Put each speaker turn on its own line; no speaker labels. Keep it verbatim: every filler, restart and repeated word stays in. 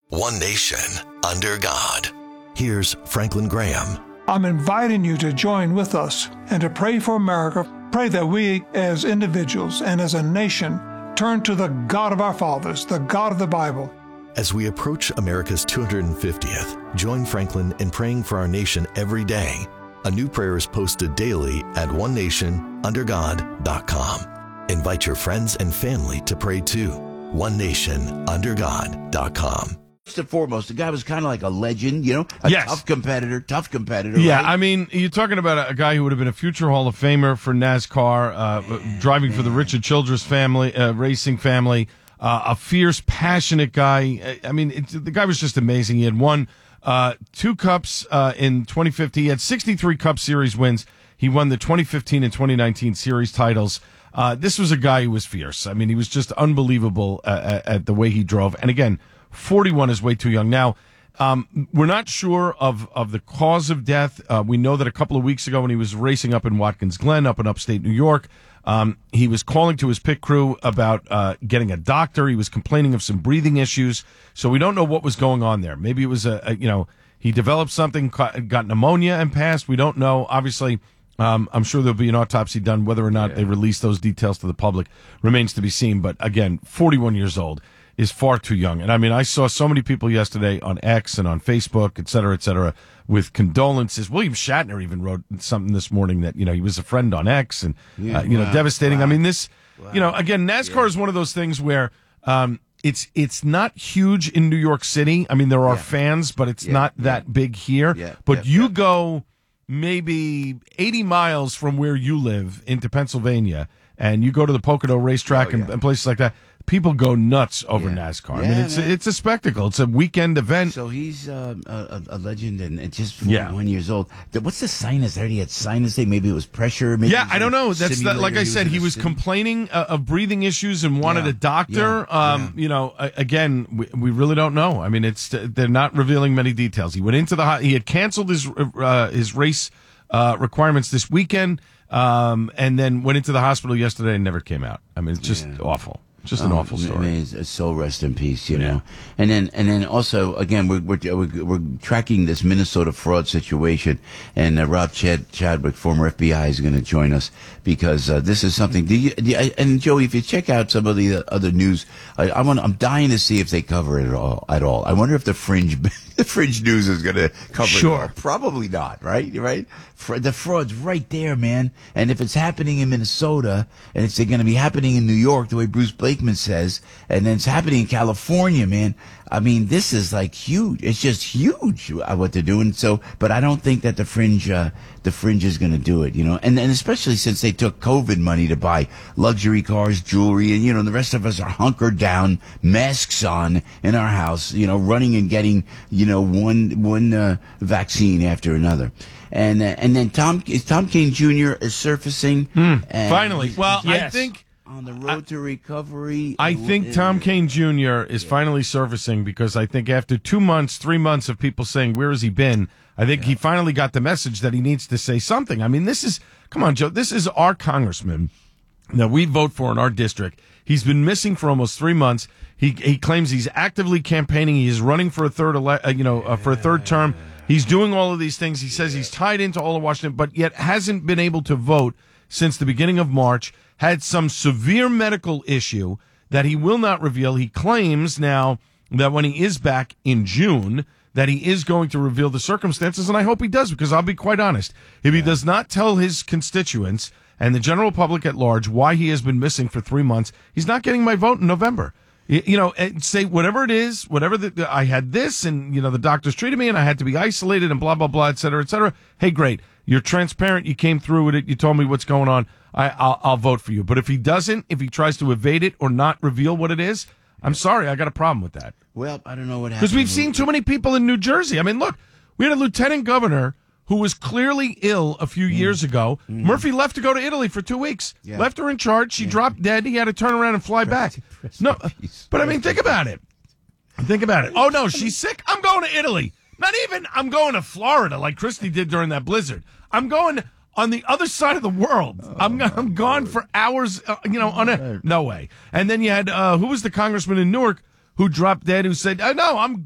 One nation, under God. Here's Franklin Graham.
I'm inviting you to join with us and to pray for America. Pray that we, as individuals and as a nation, turn to the God of our fathers, the God of the Bible.
As we approach America's two hundred fiftieth, join Franklin in praying for our nation every day. A new prayer is posted daily at one nation under god dot com. Invite your friends and family to pray too. one nation under god dot com.
First and foremost, the guy was kind of like a legend, you know, a
yes.
tough competitor, tough competitor.
Yeah,
right?
I mean, you're talking about a, a guy who would have been a future Hall of Famer for NASCAR, uh, man, driving man. for the Richard Childress family, uh, racing family, uh, a fierce, passionate guy. I mean, it, the guy was just amazing. He had won uh, two cups uh, in twenty fifteen. He had sixty-three Cup Series wins. He won the twenty fifteen and twenty nineteen Series titles. Uh, this was a guy who was fierce. I mean, he was just unbelievable uh, at, at the way he drove. And again, forty-one is way too young. Now, um, we're not sure of, of the cause of death. Uh, we know that a couple of weeks ago when he was racing up in Watkins Glen, up in upstate New York, um, he was calling to his pit crew about uh, getting a doctor. He was complaining of some breathing issues. So we don't know what was going on there. Maybe it was, a, a you know, he developed something, got pneumonia and passed. We don't know. Obviously, um, I'm sure there'll be an autopsy done. Whether or not yeah. they release those details to the public remains to be seen. But again, forty-one years old is far too young. And I mean, I saw so many people yesterday on X and on Facebook, et cetera, et cetera, with condolences. William Shatner even wrote something this morning that, you know, he was a friend on X and, yeah, uh, you wow, know, devastating. Wow. I mean, this, wow. you know, again, NASCAR yeah. is one of those things where, um, it's, it's not huge in New York City. I mean, there are yeah. fans, but it's yeah. not that yeah. big here. Yeah. But yeah. you yeah. go maybe eighty miles from where you live into Pennsylvania and you go to the Pocono racetrack oh, yeah. and, and places like that. People go nuts over
yeah.
NASCAR.
Yeah,
I mean, it's
man.
it's a spectacle. It's a weekend event.
So he's uh, a, a legend and it's just forty-one yeah. years old. What's the sinus? I heard he had sinus thing. Maybe it was pressure. Maybe
yeah, I don't know. That's the, like I said. He was, he was complaining uh, of breathing issues and wanted yeah. a doctor. Yeah. Um, yeah. You know, again, we, we really don't know. I mean, it's they're not revealing many details. He went into the he had canceled his uh, his race uh, requirements this weekend, um, and then went into the hospital yesterday and never came out. I mean, it's just yeah. awful. Just an um, awful story.
May his soul rest in peace, you yeah. know. And then, and then also, again, we're we're we're, we're tracking this Minnesota fraud situation, and uh, Rob Chad, Chadwick, former F B I, is going to join us because uh, this is something. Do you, do you, and Joey, if you check out some of the other news, I, I want, I'm dying to see if they cover it at all. At all, I wonder if the fringe the fringe news is going to cover
sure.
it all. Probably not, right? Right? The fraud's right there, man. And if it's happening in Minnesota, and it's going to be happening in New York, the way Bruce Blakeman says, and then it's happening in California, man. I mean, this is like huge. It's just huge what they're doing. So, but I don't think that the fringe, uh, the fringe is going to do it, you know. And and especially since they took COVID money to buy luxury cars, jewelry, and you know, the rest of us are hunkered down, masks on in our house, you know, running and getting, you know, one one uh, vaccine after another. And uh, and then Tom is Tom Kane Junior is surfacing.
Mm, finally, well, yes. I think.
On the road I, to recovery.
I think Tom Kane Junior is yeah. finally surfacing because I think after two months, three months of people saying, where has he been? I think yeah. he finally got the message that he needs to say something. I mean, this is, come on, Joe, this is our congressman that we vote for in our district. He's been missing for almost three months. He he claims he's actively campaigning. He is running for a third, ele- uh, you know, uh, for a third term. He's doing all of these things. He says he's tied into all of Washington, but yet hasn't been able to vote since the beginning of March. Had some severe medical issue that he will not reveal. He claims now that when he is back in June, that he is going to reveal the circumstances, and I hope he does, because I'll be quite honest. If he does not tell his constituents and the general public at large why he has been missing for three months, he's not getting my vote in November. You know, say whatever it is, whatever the, I had this, and, you know, the doctors treated me, and I had to be isolated, and blah, blah, blah, et cetera, et cetera. Hey, great. You're transparent. You came through with it. You told me what's going on. I, I'll, I'll vote for you. But if he doesn't, if he tries to evade it or not reveal what it is, I'm sorry. I got a problem with that.
Well, I don't know what happened.
Because we've seen too many people in New Jersey. I mean, look, we had a lieutenant governor who was clearly ill a few mm. years ago. Mm. Murphy left to go to Italy for two weeks. Yeah. Left her in charge. She yeah. dropped dead. He had to turn around and fly back. No, but I mean, think about it. Think about it. Oh, no, she's sick? I'm going to Italy. Not even I'm going to Florida like Christy did during that blizzard. I'm going on the other side of the world. Oh, I'm I'm gone Lord. for hours, uh, you know, on a, no way. And then you had, uh, who was the congressman in Newark who dropped dead who said, oh, no, I'm